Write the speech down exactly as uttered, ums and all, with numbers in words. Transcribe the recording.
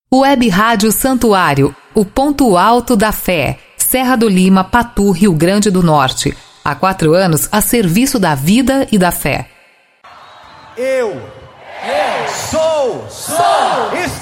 Web Rádio Santuário, o ponto alto da fé. Serra do Lima, Patu, Rio Grande do Norte. Há quatro anos a serviço da vida e da fé. Eu, eu sou, sou,